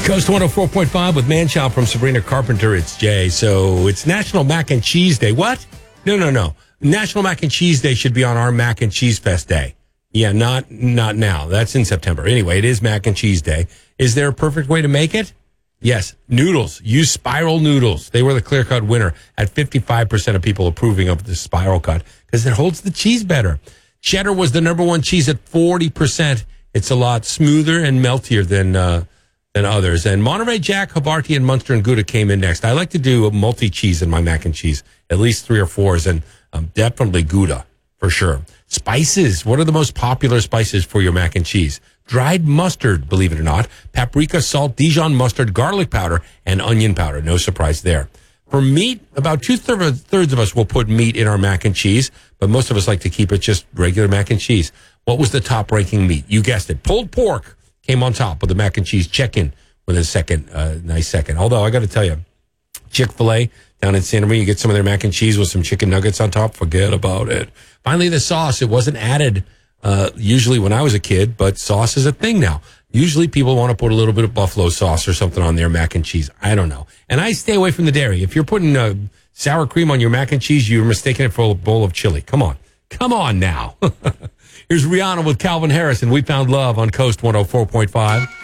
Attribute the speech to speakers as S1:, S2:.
S1: Coast 104.5 with Manchild from Sabrina Carpenter. It's Jay. So it's National Mac and Cheese Day. What? No. National Mac and Cheese Day should be on our Mac and Cheese Fest Day. Yeah, not now. That's in September. Anyway, it is Mac and Cheese Day. Is there a perfect way to make it? Yes. Noodles. Use spiral noodles. They were the clear-cut winner at 55% of people approving of the spiral cut because it holds the cheese better. Cheddar was the number one cheese at 40%. It's a lot smoother and meltier than others. And Monterey Jack, Havarti, and Munster and Gouda came in next. I like to do a multi-cheese in my mac and cheese, at least 3 or 4s, and definitely Gouda for sure. Spices. What are the most popular spices for your mac and cheese? Dried mustard, believe it or not, paprika, salt, Dijon mustard, garlic powder, and onion powder. No surprise there. For meat, about 2/3 of us will put meat in our mac and cheese, but most of us like to keep it just regular mac and cheese. What was the top ranking meat? You guessed it. Pulled pork came on top with the mac and cheese. Check-in with a nice second. Although I got to tell you, Chick-fil-A down in Santa Maria, you get some of their mac and cheese with some chicken nuggets on top. Forget about it. Finally, the sauce. It wasn't added usually when I was a kid, but sauce is a thing now. Usually people want to put a little bit of buffalo sauce or something on their mac and cheese. I don't know. And I stay away from the dairy. If you're putting sour cream on your mac and cheese, you're mistaking it for a bowl of chili. Come on now. Here's Rihanna with Calvin Harris, and We Found Love on Coast 104.5.